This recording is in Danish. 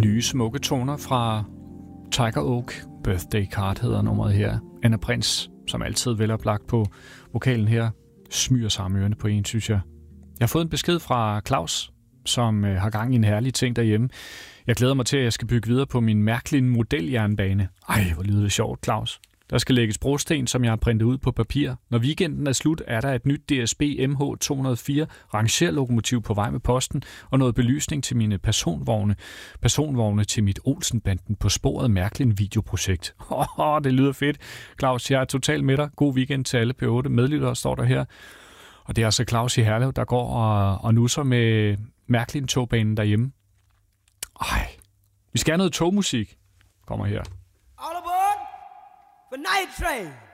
Nye smukke toner fra Tiger Oak. Birthday Card hedder nummeret her. Anna Prins, som altid veloplagt på vokalen her, smyger sig om ørerne på en, synes jeg. Jeg har fået en besked fra Claus, som har gang i en herlig ting derhjemme. Jeg glæder mig til, at jeg skal bygge videre på min mærkelige modeljernbane. Ej, hvor lyder det sjovt, Claus. Der skal lægges brosten, som jeg har printet ud på papir. Når weekenden er slut, er der et nyt DSB MH204 rangerlokomotiv på vej med posten, og noget belysning til mine personvogne til mit Olsenbanden på sporet mærkeligt videoprojekt. Det lyder fedt. Claus, jeg er totalt med dig. God weekend til alle P8 medlyttere, står der her. Og det er altså Claus i Herlev, der går og nusser med mærkeligt togbanen derhjemme. Ej, vi skal have noget togmusik. Kommer her. All aboard for Night Train.